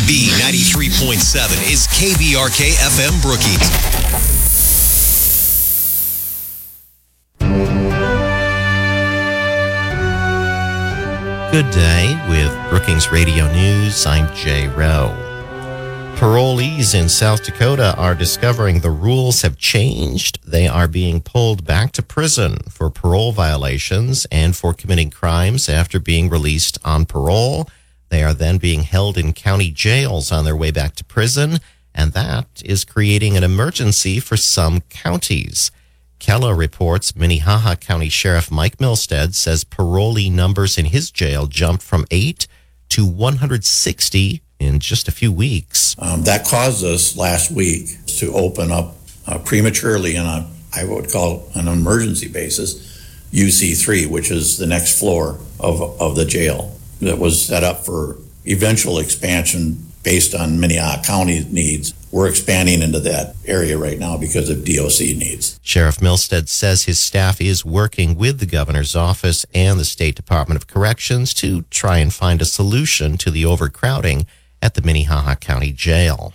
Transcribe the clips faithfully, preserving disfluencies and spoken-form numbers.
B ninety-three point seven is K B R K F M Brookings. Good day with Brookings Radio News. I'm Jay Rowe. Parolees in South Dakota are discovering the rules have changed. They are being pulled back to prison for parole violations and for committing crimes after being released on parole. They are then being held in county jails on their way back to prison, and that is creating an emergency for some counties. Kella reports Minnehaha County Sheriff Mike Milstead says parolee numbers in his jail jumped from eight to one hundred sixty in just a few weeks. Um, that caused us last week to open up uh, prematurely on a, I would call it an emergency basis, U C three, which is the next floor of, of the jail that was set up for eventual expansion based on Minnehaha County needs. We're expanding into that area right now because of D O C needs. Sheriff Milstead says his staff is working with the governor's office and the State Department of Corrections to try and find a solution to the overcrowding at the Minnehaha County Jail.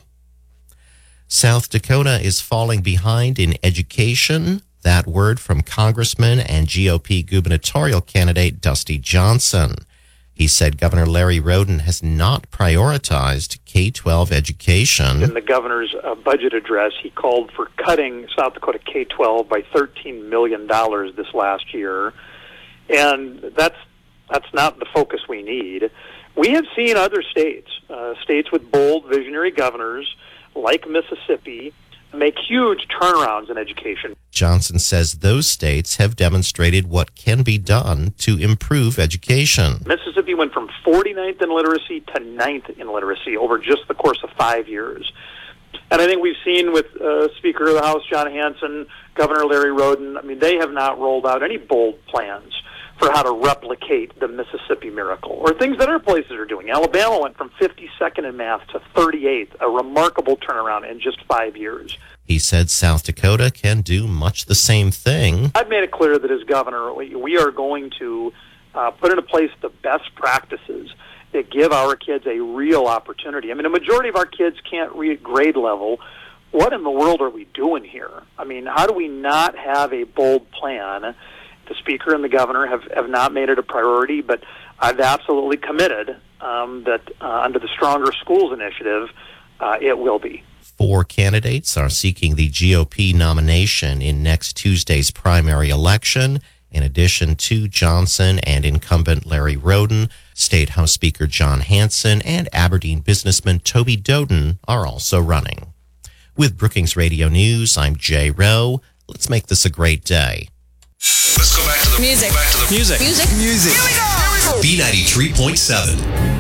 South Dakota is falling behind in education. That word from Congressman and G O P gubernatorial candidate Dusty Johnson. He said Governor Larry Roden has not prioritized K twelve education. In the governor's uh, budget address, he called for cutting South Dakota K twelve by thirteen million dollars this last year. And that's that's not the focus we need. We have seen other states, uh, states with bold, visionary governors, like Mississippi, make huge turnarounds in education. Johnson says those states have demonstrated what can be done to improve education. Mississippi went from forty-ninth in literacy to ninth in literacy over just the course of five years. And I think we've seen with uh, Speaker of the House John Hanson, Governor Larry Roden, I mean, they have not rolled out any bold plans for how to replicate the Mississippi miracle, or things that other places are doing. Alabama went from fifty-second in math to thirty-eighth, a remarkable turnaround in just five years. He said South Dakota can do much the same thing. I've made it clear that as governor, we are going to uh, put into place the best practices that give our kids a real opportunity. I mean, a majority of our kids can't read grade level. What in the world are we doing here? I mean, how do we not have a bold plan? The Speaker and the Governor have, have not made it a priority, but I've absolutely committed um, that uh, under the Stronger Schools initiative, uh, it will be. Four candidates are seeking the G O P nomination in next Tuesday's primary election. In addition to Johnson and incumbent Larry Roden, State House Speaker John Hanson and Aberdeen businessman Toby Doden are also running. With Brookings Radio News, I'm Jay Rowe. Let's make this a great day. Let's go back to the music. Back to the Music. music. Music. Music. Here we go. B ninety-three point seven.